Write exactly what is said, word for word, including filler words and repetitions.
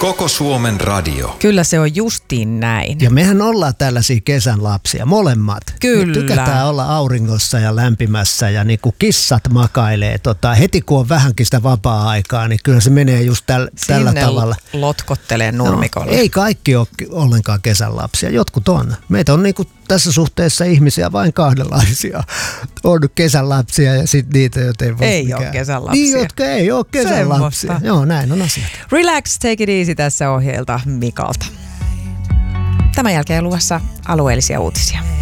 Koko Suomen radio. Kyllä se on justiin näin. Ja mehän ollaan tällaisia kesän lapsia, molemmat. Kyllä. Me tykätään olla auringossa ja lämpimässä ja niin kuin kissat makailee. Tota, heti kun on vähänkin sitä vapaa-aikaa, niin kyllä se menee just täl, tällä tavalla. Sinne lotkottelee nurmikolle. No, ei kaikki ole ollenkaan kesän lapsia, jotkut on. Meitä on niin kuin tässä suhteessa ihmisiä vain kahdenlaisia. On kesän lapsia ja sitten niitä, joita ei voi Ei mikään. ole kesän lapsia. Niin, jotka ei ole kesän lapsia. Joo, näin on asiat. Relax, take it easy tässä ohjeelta Mikalta. Tämän jälkeen luvassa alueellisia uutisia.